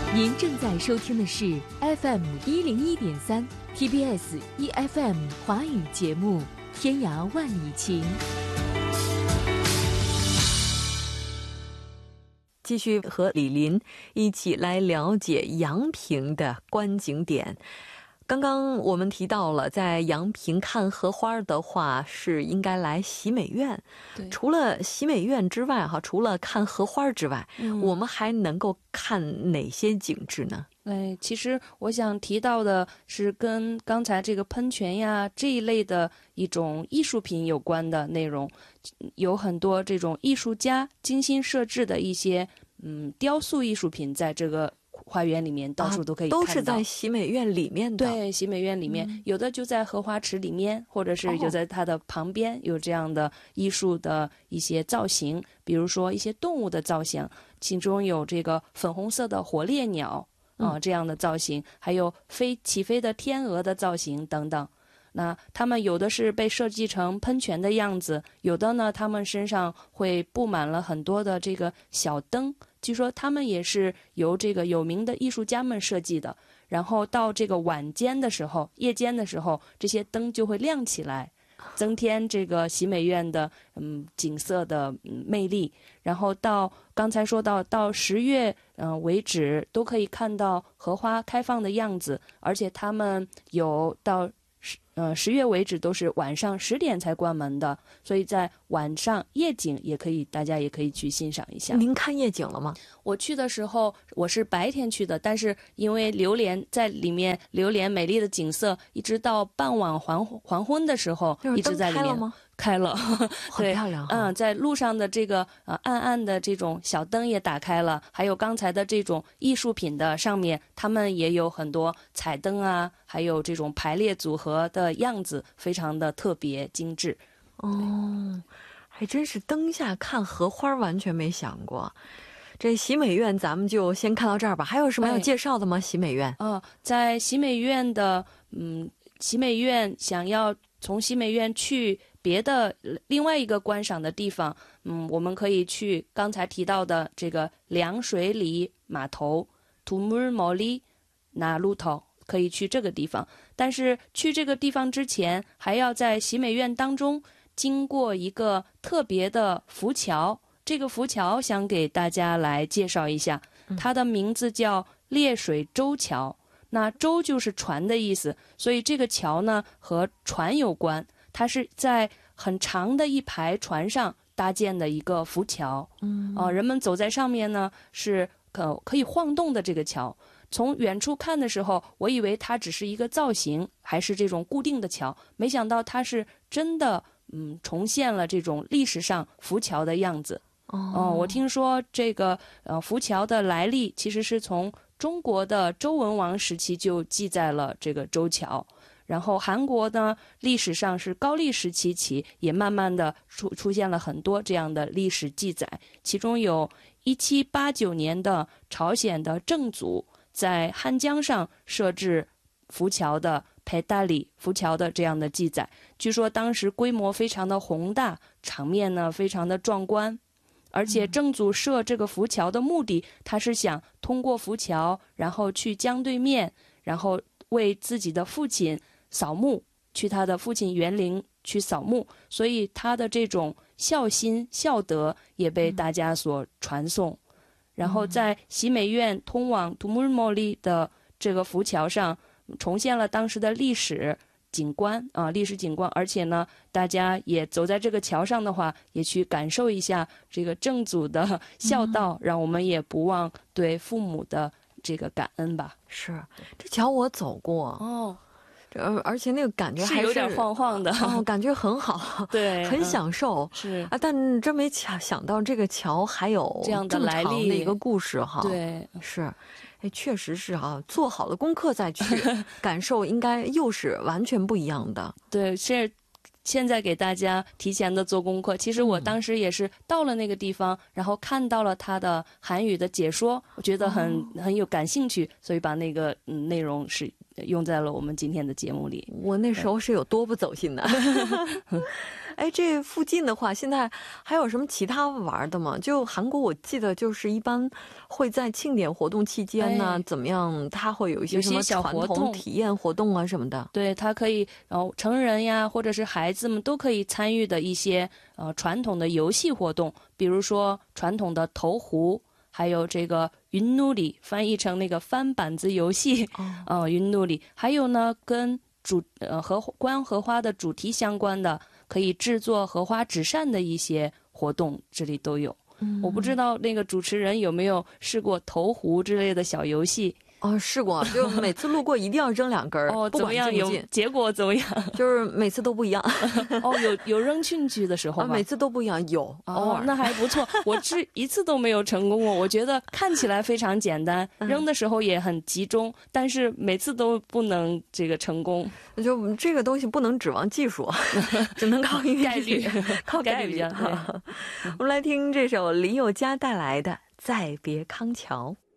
您正在收听的是 FM101.3 TBS EFM 华语节目《天涯万里情》。继续和李林一起来了解阳平的观景点。刚刚我们提到了，在阳平看荷花的话，是应该来喜美院。除了喜美院之外，除了看荷花之外，我们还能够看哪些景致呢？ 其实我想提到的是跟刚才这个喷泉呀这一类的一种艺术品有关的内容，有很多这种艺术家精心设置的一些雕塑艺术品，在这个花园里面到处都可以看到， 都是在喜美院里面的。 对，喜美院里面，有的就在荷花池里面，或者是就在它的旁边，有这样的艺术的一些造型，比如说一些动物的造型，其中有这个粉红色的火烈鸟这样的造型，还有起飞的天鹅的造型等等。那他们有的是被设计成喷泉的样子，有的呢他们身上会布满了很多的这个小灯，据说他们也是由这个有名的艺术家们设计的，然后到这个晚间的时候，夜间的时候，这些灯就会亮起来，增添这个喜美院的景色的魅力。然后到刚才说到10月为止，都可以看到荷花开放的样子，而且他们有到10月为止都是晚上10点才关门的，所以在晚上夜景大家也可以去欣赏一下。 您看夜景了吗？ 我去的时候我是白天去的，但是因为流连在里面，流连美丽的景色，一直到傍晚黄昏的时候一直在里面。开了很漂亮。 在路上的这个暗暗的这种小灯也打开了，还有刚才的这种艺术品的上面，他们也有很多彩灯啊，还有这种排列组合的样子，非常的特别精致。 还真是灯下看荷花，完全没想过。这喜美院咱们就先看到这儿吧，还有什么要介绍的吗？喜美院在喜美院的喜美院想要从喜美院去别的另外一个观赏的地方，我们可以去刚才提到的这个凉水里码头 두물머리 나루터， 可以去这个地方。但是去这个地方之前，还要在喜美院当中经过一个特别的浮桥，这个浮桥想给大家来介绍一下，它的名字叫烈水舟桥。那舟就是船的意思，所以这个桥呢和船有关，它是在很长的一排船上搭建的一个浮桥。人们走在上面呢是可以晃动的这个桥。从远处看的时候，我以为它只是一个造型，还是这种固定的桥，没想到它是真的重现了这种历史上浮桥的样子。我听说这个浮桥的来历其实是从中国的周文王时期就记载了这个舟桥，然后韩国呢历史上是高丽时期起也慢慢的出现了很多这样的历史记载，其中有1789年的朝鲜的正祖在汉江上设置浮桥的佩达里浮桥的这样的记载，据说当时规模非常的宏大，场面呢非常的壮观。而且正祖设这个浮桥的目的，他是想通过浮桥然后去江对面，然后为自己的父亲扫墓，去他的父亲园陵去扫墓，所以他的这种孝心孝德也被大家所传颂。然后在喜美院通往두물머리的这个浮桥上重现了当时的历史景观，而且呢大家也走在这个桥上的话，也去感受一下这个正祖的孝道，让我们也不忘对父母的这个感恩吧。 是，这桥我走过而且那个感觉还是有点晃晃的感觉很好，对，很享受。 是但真没想到这个桥还有这样的来历的一个故事哈。 对， 是，确实是做好了功课再去感受，应该又是完全不一样的。 对，是现在给大家提前的做功课。其实我当时也是到了那个地方，然后看到了他的韩语的解说，我觉得很有感兴趣，所以把那个内容是用在了我们今天的节目里。 我那时候是有多不走心的哎，这附近的话，现在还有什么其他玩的吗？就韩国，我记得就是一般会在庆典活动期间呢，怎么样？它会有一些什么传统体验活动啊什么的。 对，它可以，成人呀，或者是孩子们都可以参与的一些传统的游戏活动，比如说传统的投壶，还有这个云努里，翻译成那个翻板子游戏，云努里，还有呢跟观荷花的主题相关的，可以制作荷花纸扇的一些活动，这里都有。我不知道那个主持人有没有试过投壶之类的小游戏。 试过，就每次路过一定要扔2根不管进不进。 结果怎么样？ 就是每次都不一样。 有扔进去的时候吗？ 每次都不一样，有偶尔。 那还不错，我一次都没有成功过。我觉得看起来非常简单，扔的时候也很集中，但是每次都不能这个成功。 就这个东西不能指望技术，只能靠概率， 靠概率。我们来听这首林宥嘉带来的《再别康桥》。